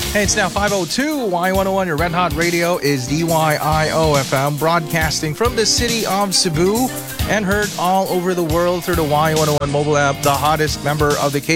Hey, it's now 5:02. Y101, your Red Hot Radio is DYIO FM, broadcasting from the city of Cebu and heard all over the world through the Y101 mobile app, the hottest member of the